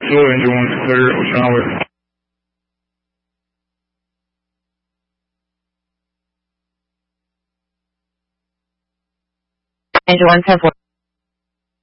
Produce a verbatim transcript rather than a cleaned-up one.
Still engine one's clear, Ocean Highway. Engine one ten four.